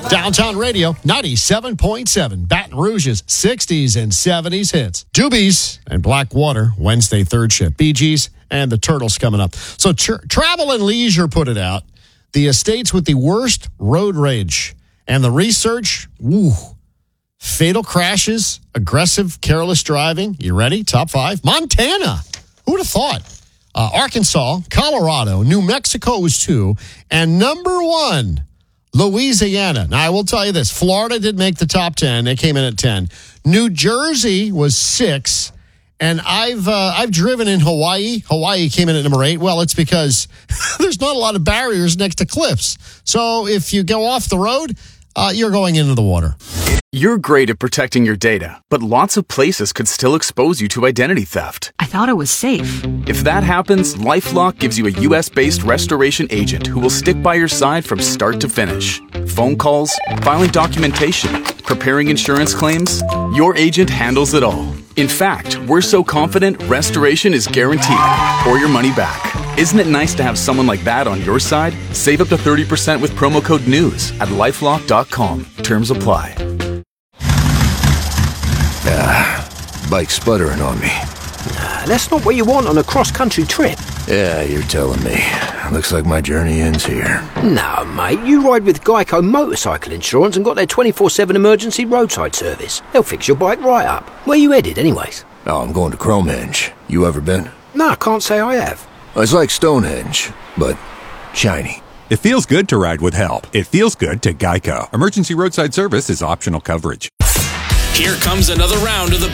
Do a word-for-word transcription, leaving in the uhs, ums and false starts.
Downtown Radio, ninety-seven point seven. Baton Rouge's sixties and seventies hits. Doobies and Blackwater, Wednesday third shift. Bee Gees and the Turtles coming up. So tra- Travel and Leisure put it out. The estates with the worst road rage. And the research, woo, fatal crashes, aggressive, careless driving. You ready? Top five. Montana. Who would have thought? Uh, Arkansas, Colorado, New Mexico was two. And number one, Louisiana. Now, I will tell you this. Florida did make the top ten. They came in at ten. New Jersey was six. And I've uh, I've driven in Hawaii. Hawaii came in at number eight. Well, it's because there's not a lot of barriers next to cliffs. So if you go off the road, uh, you're going into the water. You're great at protecting your data, but lots of places could still expose you to identity theft. I thought it was safe. If that happens, LifeLock gives you a U S-based restoration agent who will stick by your side from start to finish. Phone calls, filing documentation, preparing insurance claims, your agent handles it all. In fact, we're so confident restoration is guaranteed or your money back. Isn't it nice to have someone like that on your side? Save up to thirty percent with promo code NEWS at lifelock dot com. Terms apply. Ah, bike sputtering on me. Nah, that's not what you want on a cross-country trip. Yeah, you're telling me. Looks like my journey ends here. No, mate, you ride with Geico Motorcycle Insurance and got their twenty-four seven emergency roadside service. They'll fix your bike right up. Where you headed, anyways? Oh, I'm going to Cromehenge. You ever been? No, I can't say I have. It's like Stonehenge, but shiny. It feels good to ride with help. It feels good to Geico. Emergency roadside service is optional coverage. Here comes another round of the